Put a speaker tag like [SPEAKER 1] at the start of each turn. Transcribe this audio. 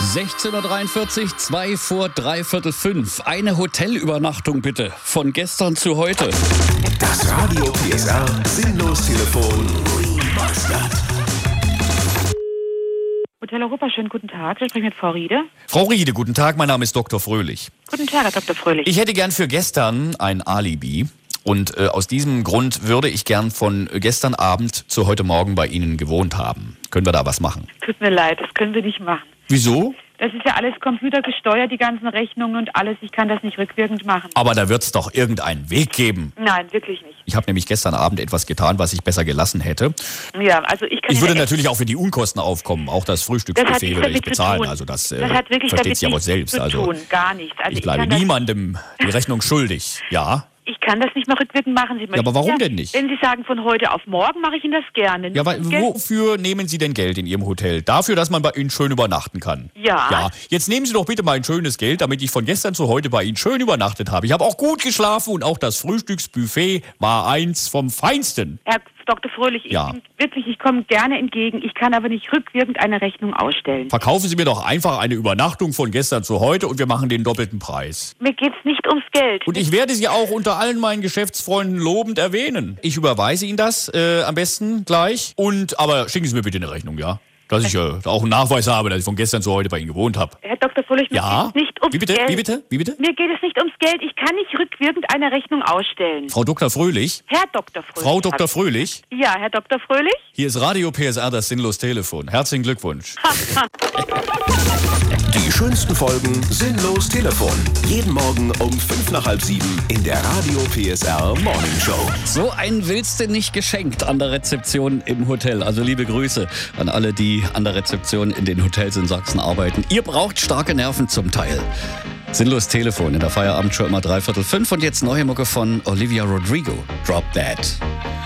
[SPEAKER 1] 16.43 Uhr, 2 vor 5:03. Eine Hotelübernachtung bitte, von gestern zu heute.
[SPEAKER 2] Das Radio PSR Sinnlos-Telefon Remastered.
[SPEAKER 3] Hotel Europa, schönen guten Tag. Wir sprechen mit Frau Riede.
[SPEAKER 1] Frau Riede, guten Tag, mein Name ist Dr. Fröhlich.
[SPEAKER 3] Guten Tag, Herr Dr. Fröhlich.
[SPEAKER 1] Ich hätte gern für gestern ein Alibi. Und aus diesem Grund würde ich gern von gestern Abend zu heute Morgen bei Ihnen gewohnt haben. Können wir da was machen?
[SPEAKER 3] Tut mir leid, das können Sie nicht machen.
[SPEAKER 1] Wieso?
[SPEAKER 3] Das ist ja alles computergesteuert, die ganzen Rechnungen und alles. Ich kann das nicht rückwirkend machen.
[SPEAKER 1] Aber da wird es doch irgendeinen Weg geben.
[SPEAKER 3] Nein, wirklich nicht.
[SPEAKER 1] Ich habe nämlich gestern Abend etwas getan, was ich besser gelassen hätte.
[SPEAKER 3] Ja, also
[SPEAKER 1] Ich würde natürlich auch für die Unkosten aufkommen. Auch das Frühstücksbuffet würde ich bezahlen. Also das
[SPEAKER 3] hat wirklich
[SPEAKER 1] versteht sich ja wohl selbst.
[SPEAKER 3] Zu tun. Gar nichts. Also
[SPEAKER 1] ich bleibe niemandem die Rechnung schuldig. Ja.
[SPEAKER 3] Ich kann das nicht mehr rückwirkend machen.
[SPEAKER 1] Ja, aber warum denn nicht?
[SPEAKER 3] Wenn Sie sagen, von heute auf morgen mache ich Ihnen das gerne.
[SPEAKER 1] Ja, weil wofür nehmen Sie denn Geld in Ihrem Hotel? Dafür, dass man bei Ihnen schön übernachten kann.
[SPEAKER 3] Ja.
[SPEAKER 1] Ja, jetzt nehmen Sie doch bitte mein schönes Geld, damit ich von gestern zu heute bei Ihnen schön übernachtet habe. Ich habe auch gut geschlafen und auch das Frühstücksbuffet war eins vom Feinsten.
[SPEAKER 3] Herr Dr. Fröhlich, ich komme gerne entgegen. Ich kann aber nicht rückwirkend eine Rechnung ausstellen.
[SPEAKER 1] Verkaufen Sie mir doch einfach eine Übernachtung von gestern zu heute und wir machen den doppelten Preis.
[SPEAKER 3] Mir geht's nicht ums Geld.
[SPEAKER 1] Und ich werde Sie auch unter allen meinen Geschäftsfreunden lobend erwähnen. Ich überweise Ihnen das am besten gleich. Aber schicken Sie mir bitte eine Rechnung, ja? Dass ich auch einen Nachweis habe, dass ich von gestern zu heute bei Ihnen gewohnt habe.
[SPEAKER 3] Herr Dr. Fröhlich, mir geht es nicht ums Geld.
[SPEAKER 1] Wie bitte?
[SPEAKER 3] Mir geht es nicht ums Geld. Ich kann nicht rückwirkend eine Rechnung ausstellen.
[SPEAKER 1] Frau Dr. Fröhlich?
[SPEAKER 3] Herr Dr. Fröhlich.
[SPEAKER 1] Frau Dr. Fröhlich?
[SPEAKER 3] Ja, Herr Dr. Fröhlich?
[SPEAKER 1] Hier ist Radio PSR, das Sinnlos-Telefon. Herzlichen Glückwunsch.
[SPEAKER 2] Die schönsten Folgen Sinnlos-Telefon. Jeden Morgen um 6:55 in der Radio PSR Morning Show.
[SPEAKER 1] So einen willst du nicht geschenkt an der Rezeption im Hotel. Also liebe Grüße an alle, die an der Rezeption in den Hotels in Sachsen arbeiten. Ihr braucht starke Nerven zum Teil. Sinnlos-Telefon in der Feierabendshow immer 4:45 und jetzt neue Mucke von Olivia Rodrigo. Drop That.